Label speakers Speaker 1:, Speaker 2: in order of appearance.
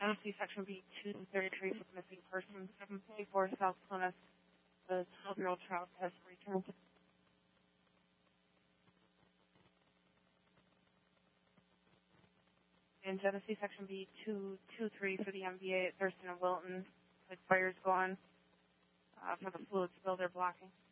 Speaker 1: Genesee Section B233 for the missing person, 754 South Plymouth. The 12-year-old child has returned. In Genesee Section B223 for the MVA at Thurston and Wilton, the fire's gone for the fluid spill they're blocking.